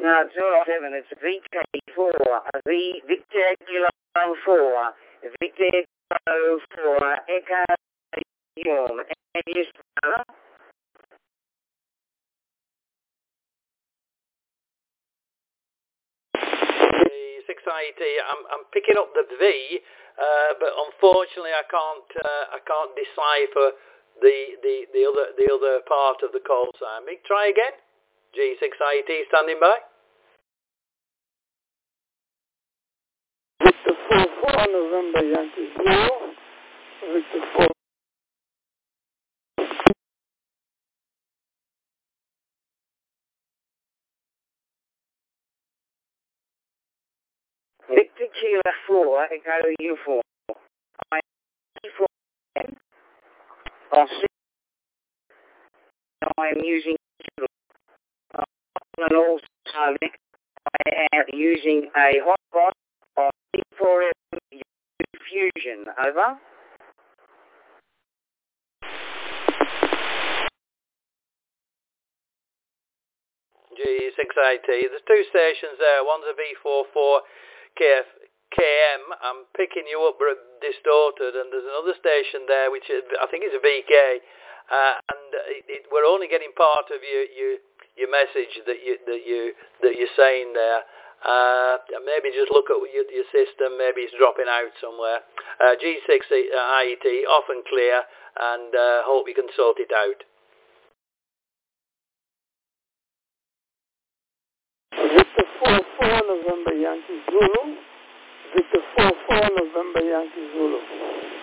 No, it's not 7, it's VK4. Victor Kilo 4. Victor Kilo 4. Echo Uniform. And you spell? The 6IET, I'm picking up the V, but unfortunately I can't decipher the other part of the call sign. Try again. G6IET standing by. Victor 4-4 November Yankee Zulu. Victor 4. Victor Kilo 4. Echo Uniform. I am using and also I am using a hotspot of C4 Fusion. Over. G6IT. There's two stations there. One's a V44 KM. I'm picking you up distorted, and there's another station there which I think is a VK. We're only getting part of your message that you're saying there. Maybe just look at your system. Maybe it's dropping out somewhere. G6 IET off and clear, and hope you can sort it out. Victor 4-4 November Yankee Zulu. Victor 4-4 November Yankee Zulu.